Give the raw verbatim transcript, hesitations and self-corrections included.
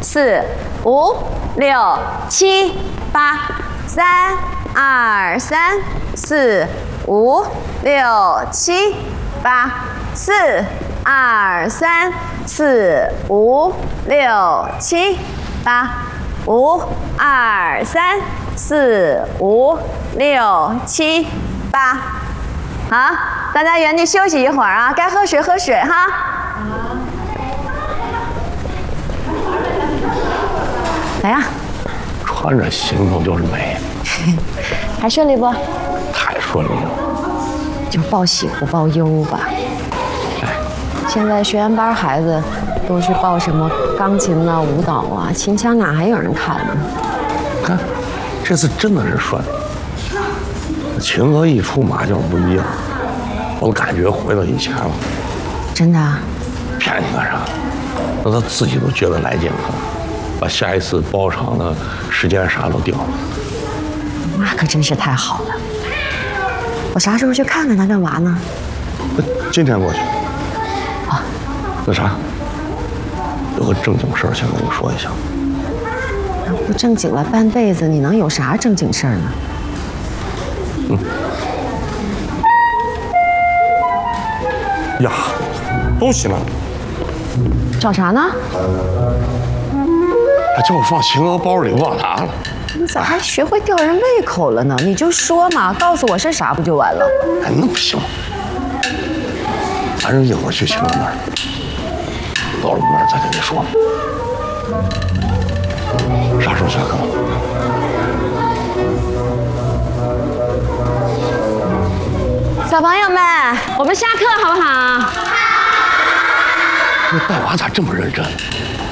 四、五、六、七、八，三、二、三、四、五、六、七、八，四、二、三、四、五、六、七、八，五、二、三、四、五、六、七、八。好，大家原地休息一会儿啊，该喝水喝水哈。来呀！ 穿着行头就是美， 还顺利不？ 太顺利了。 就报喜不报忧吧。 哎， 现在学员班孩子都去报什么钢琴啊、舞蹈啊，秦腔哪还有人看呢？ 看，这次真的是顺利。秦娥一出马就是不一样，我感觉回到以前了。 真的啊？ 骗你干啥？那他自己都觉得来劲了，把下一次包场的时间啥都定了。 那可真是太好了。我啥时候去看看他干嘛呢？ 今天过去。 啊， 那啥，有个正经事儿先跟你说一下。 不正经了半辈子，你能有啥正经事儿呢？ 嗯。呀，东西呢？ 找啥呢？ 他叫我放秦娥包里，忘拿了。 你咋还学会吊人胃口了呢？你就说嘛，告诉我是啥不就完了？ 哎，那不行，反正一会儿去秦娥那儿，到了那儿再跟你说。啥时候下课？ 小朋友们，我们下课好不好？ 你带娃咋这么认真？